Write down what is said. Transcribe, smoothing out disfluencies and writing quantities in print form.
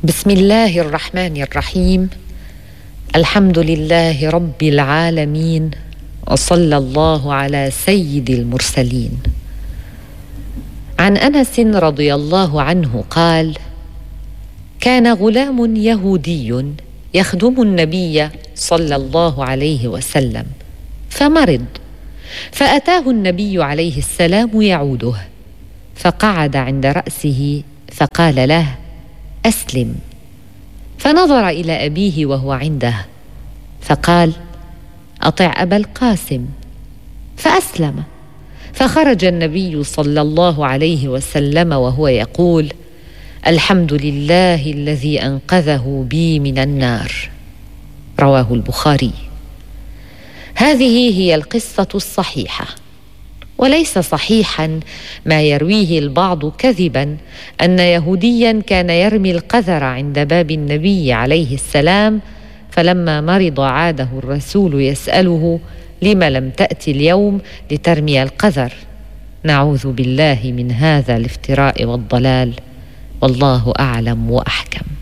بسم الله الرحمن الرحيم. الحمد لله رب العالمين، وصلى الله على سيد المرسلين. عن أنس رضي الله عنه قال: كان غلام يهودي يخدم النبي صلى الله عليه وسلم فمرض، فأتاه النبي عليه السلام يعوده، فقعد عند رأسه فقال له: أسلم. فنظر إلى أبيه وهو عنده فقال: أطع أبا القاسم. فأسلم. فخرج النبي صلى الله عليه وسلم وهو يقول: الحمد لله الذي أنقذه بي من النار. رواه البخاري. هذه هي القصة الصحيحة، وليس صحيحا ما يرويه البعض كذبا أن يهوديا كان يرمي القذر عند باب النبي عليه السلام، فلما مرض عاده الرسول يسأله: لم لم تأتي اليوم لترمي القذر؟ نعوذ بالله من هذا الافتراء والضلال، والله أعلم وأحكم.